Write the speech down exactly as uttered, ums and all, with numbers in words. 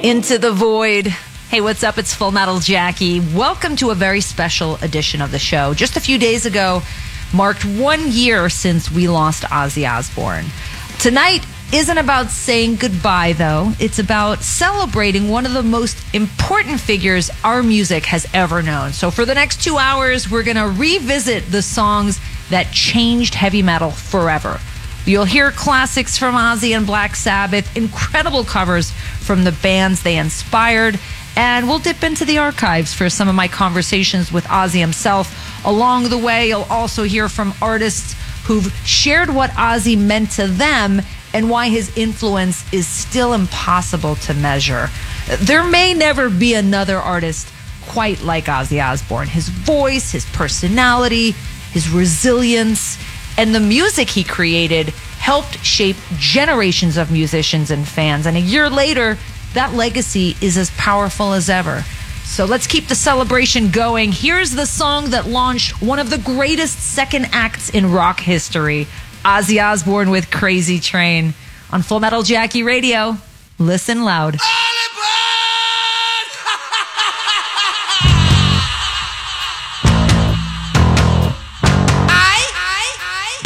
Into the Void. Hey, what's up? It's Full Metal Jackie. Welcome to a very special edition of the show. Just a few days ago marked one year since we lost Ozzy Osbourne. Tonight isn't about saying goodbye, though. It's about celebrating one of the most important figures our music has ever known. So for the next two hours, we're going to revisit the songs that changed heavy metal forever. You'll hear classics from Ozzy and Black Sabbath, incredible covers from the bands they inspired, and we'll dip into the archives for some of my conversations with Ozzy himself. Along the way, you'll also hear from artists who've shared what Ozzy meant to them and why his influence is still impossible to measure. There may never be another artist quite like Ozzy Osbourne. His voice, his personality, his resilience, and the music he created helped shape generations of musicians and fans. And a year later, that legacy is as powerful as ever. So let's keep the celebration going. Here's the song that launched one of the greatest second acts in rock history, Ozzy Osbourne with Crazy Train. On Full Metal Jackie Radio, listen loud.